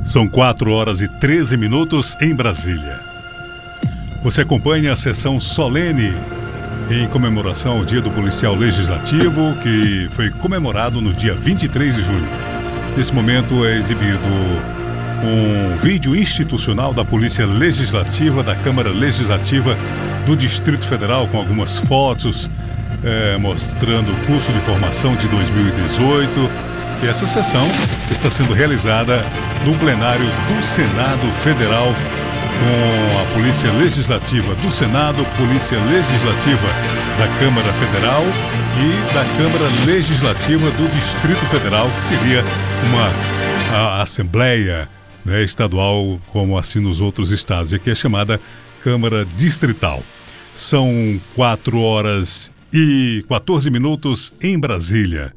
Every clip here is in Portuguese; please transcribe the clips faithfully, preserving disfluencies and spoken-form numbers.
São quatro horas e treze minutos em Brasília. Você acompanha a sessão solene em comemoração ao Dia do Policial Legislativo, que foi comemorado no dia vinte e três de julho. Nesse momento é exibido um vídeo institucional da Polícia Legislativa, da Câmara Legislativa do Distrito Federal, com algumas fotos é, mostrando o curso de formação de dois mil e dezoito. E essa sessão está sendo realizada no plenário do Senado Federal, com a Polícia Legislativa do Senado, Polícia Legislativa da Câmara Federal e da Câmara Legislativa do Distrito Federal, que seria uma a Assembleia, né, estadual, como assim nos outros estados. E aqui é chamada Câmara Distrital. São quatro horas e quatorze minutos em Brasília.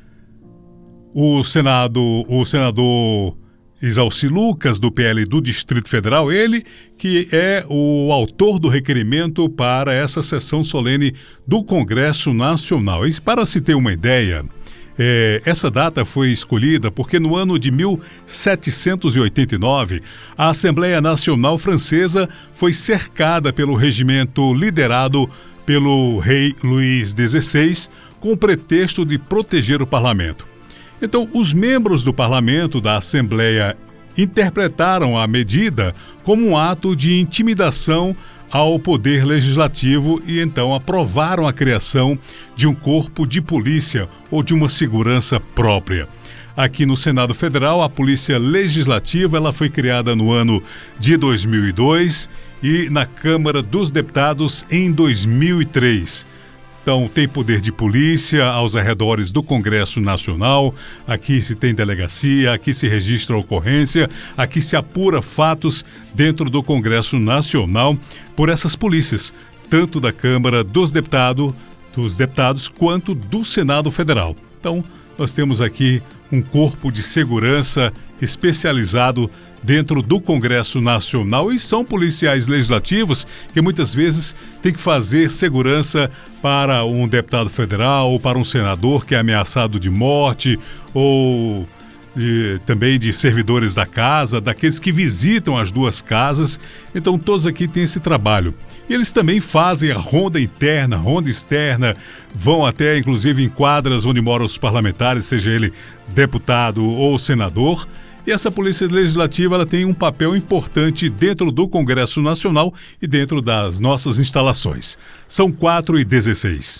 O Senado, o senador Isalci Lucas, do P L do Distrito Federal, ele que é o autor do requerimento para essa sessão solene do Congresso Nacional. E para se ter uma ideia, é, essa data foi escolhida porque no ano de mil setecentos e oitenta e nove, a Assembleia Nacional Francesa foi cercada pelo regimento liderado pelo rei Luís dezesseis, com o pretexto de proteger o parlamento. Então, os membros do parlamento da Assembleia interpretaram a medida como um ato de intimidação ao poder legislativo e então aprovaram a criação de um corpo de polícia ou de uma segurança própria. Aqui no Senado Federal, a Polícia Legislativa ela foi criada no ano de dois mil e dois e na Câmara dos Deputados em dois mil e três. Então, tem poder de polícia aos arredores do Congresso Nacional, aqui se tem delegacia, aqui se registra ocorrência, aqui se apura fatos dentro do Congresso Nacional por essas polícias, tanto da Câmara dos Deputados, dos deputados quanto do Senado Federal. Então, nós temos aqui um corpo de segurança especializado dentro do Congresso Nacional e são policiais legislativos que muitas vezes têm que fazer segurança para um deputado federal ou para um senador que é ameaçado de morte ou de, também de servidores da casa, daqueles que visitam as duas casas. Então todos aqui têm esse trabalho. E eles também fazem a ronda interna, ronda externa, vão até inclusive em quadras onde moram os parlamentares, seja ele deputado ou senador. E essa Polícia Legislativa ela tem um papel importante dentro do Congresso Nacional e dentro das nossas instalações. São quatro e dezesseis.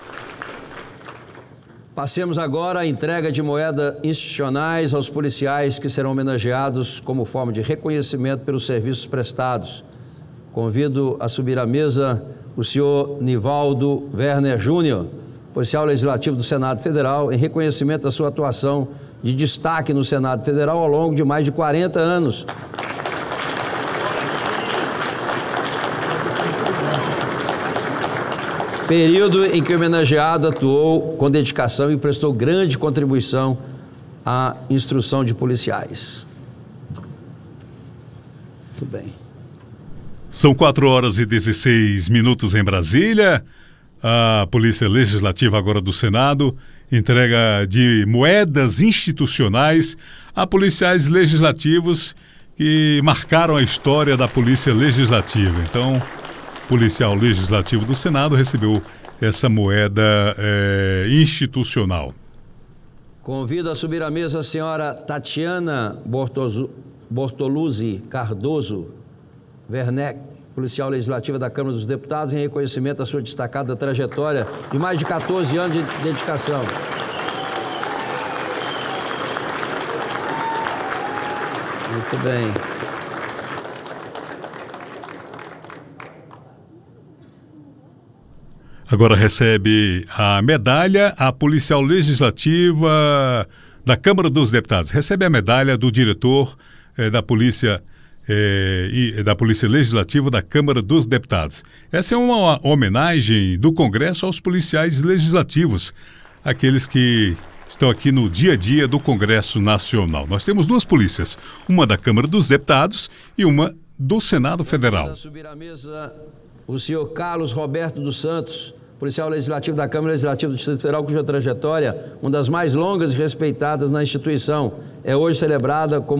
Passemos agora à entrega de moedas institucionais aos policiais que serão homenageados como forma de reconhecimento pelos serviços prestados. Convido a subir à mesa o senhor Nivaldo Werner Júnior, policial legislativo do Senado Federal, em reconhecimento da sua atuação de destaque no Senado Federal ao longo de mais de quarenta anos. Período em que o homenageado atuou com dedicação e prestou grande contribuição à instrução de policiais. Muito bem. São quatro horas e dezesseis minutos em Brasília. A Polícia Legislativa agora do Senado entrega de moedas institucionais a policiais legislativos que marcaram a história da Polícia Legislativa. Então, o policial legislativo do Senado recebeu essa moeda é, institucional. Convido a subir à mesa a senhora Tatiana Bortozu, Bortoluzzi Cardoso Werneck, policial legislativa da Câmara dos Deputados, em reconhecimento à sua destacada trajetória de mais de quatorze anos de dedicação. Muito bem. Agora recebe a medalha a policial legislativa da Câmara dos Deputados. Recebe a medalha do diretor eh, da Polícia É, e da Polícia Legislativa da Câmara dos Deputados. Essa é uma homenagem do Congresso aos policiais legislativos, aqueles que estão aqui no dia a dia do Congresso Nacional. Nós temos duas polícias, uma da Câmara dos Deputados e uma do Senado Federal. Para subir à mesa, o senhor Carlos Roberto dos Santos, policial legislativo da Câmara Legislativa do Distrito Federal, cuja trajetória, uma das mais longas e respeitadas na instituição, é hoje celebrada como